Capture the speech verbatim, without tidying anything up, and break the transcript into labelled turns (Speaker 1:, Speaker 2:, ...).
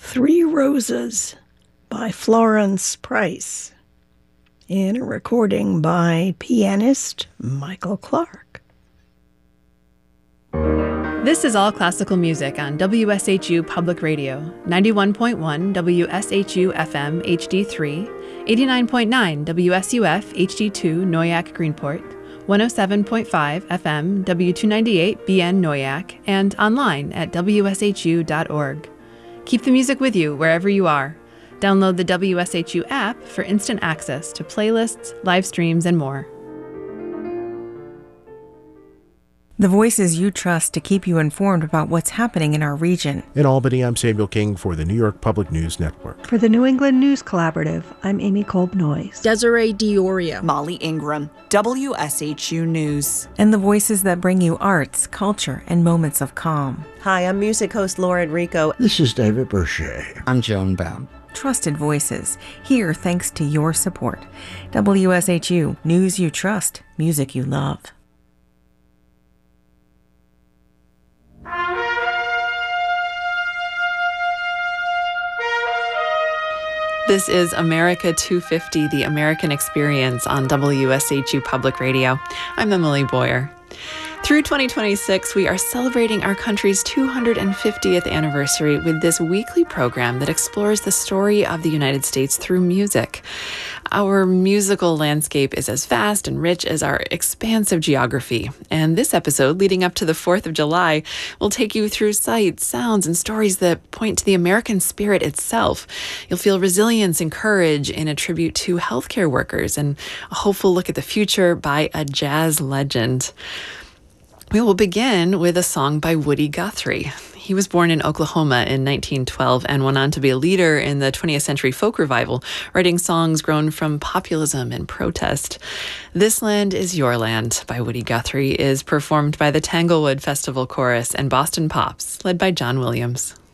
Speaker 1: Three Roses by Florence Price, in a recording by pianist Michael Clark.
Speaker 2: This is All Classical Music on W S H U Public Radio, ninety-one point one W S H U F M H D three, eighty-nine point nine W S U F H D two Noyak Greenport, one oh seven point five F M W two ninety-eight B N Noyak, and online at W S H U dot org. Keep the music with you wherever you are. Download the W S H U app for instant access to playlists, live streams, and more.
Speaker 3: The voices you trust to keep you informed about what's happening in our region.
Speaker 4: In Albany, I'm Samuel King for the New York Public News Network.
Speaker 5: For the New England News Collaborative, I'm Amy Kolb-Noyes.
Speaker 6: Desiree Diorio.
Speaker 7: Molly Ingram, W S H U News.
Speaker 3: And the voices that bring you arts, culture, and moments of calm.
Speaker 8: Hi, I'm music host Laura Enrico.
Speaker 9: This is David Boucher.
Speaker 10: I'm Joan Baum.
Speaker 3: Trusted voices, here thanks to your support. W S H U, news you trust, music you love.
Speaker 2: This is America two fifty, the American Experience on W S H U Public Radio. I'm Emily Boyer. Through twenty twenty-six, we are celebrating our country's two hundred fiftieth anniversary with this weekly program that explores the story of the United States through music. Our musical landscape is as vast and rich as our expansive geography. And this episode, leading up to the fourth of July, will take you through sights, sounds, and stories that point to the American spirit itself. You'll feel resilience and courage in a tribute to healthcare workers and a hopeful look at the future by a jazz legend. We will begin with a song by Woody Guthrie. He was born in Oklahoma in nineteen twelve and went on to be a leader in the twentieth century folk revival, writing songs grown from populism and protest. This Land is Your Land by Woody Guthrie is performed by the Tanglewood Festival Chorus and Boston Pops, led by John Williams.